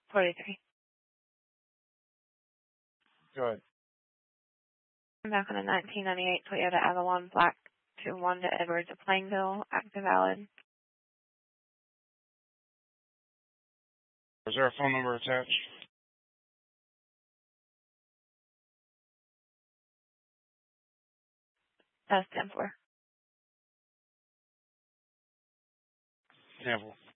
43. Go ahead. I'm back on a 1998 Toyota Avalon Black to Wanda Edwards of Plainville, active valid. Is there a phone number attached? That's 10-4. Campbell.